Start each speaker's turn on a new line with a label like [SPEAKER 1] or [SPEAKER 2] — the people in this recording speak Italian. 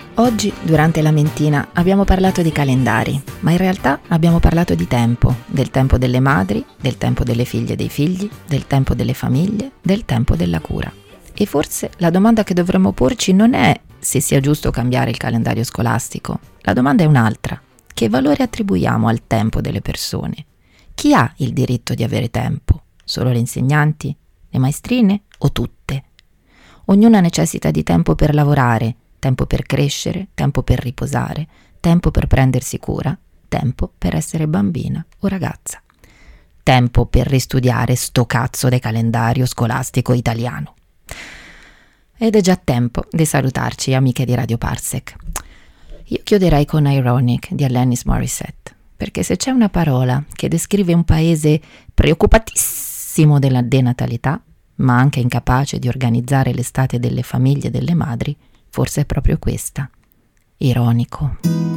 [SPEAKER 1] Oggi, durante la mentina, abbiamo parlato di calendari, ma in realtà abbiamo parlato di tempo, del tempo delle madri, del tempo delle figlie e dei figli, del tempo delle famiglie, del tempo della cura. E forse la domanda che dovremmo porci non è se sia giusto cambiare il calendario scolastico. La domanda è un'altra. Che valore attribuiamo al tempo delle persone? Chi ha il diritto di avere tempo? Solo le insegnanti? Le maestrine? O tutte? Ognuna necessita di tempo per lavorare, tempo per crescere, tempo per riposare, tempo per prendersi cura, tempo per essere bambina o ragazza. Tempo per ristudiare sto cazzo di calendario scolastico italiano. Ed è già tempo di salutarci, amiche di Radio Parsec. Io chiuderei con Ironic di Alanis Morissette, perché se c'è una parola che descrive un paese preoccupatissimo della denatalità, ma anche incapace di organizzare l'estate delle famiglie e delle madri, forse è proprio questa. Ironico.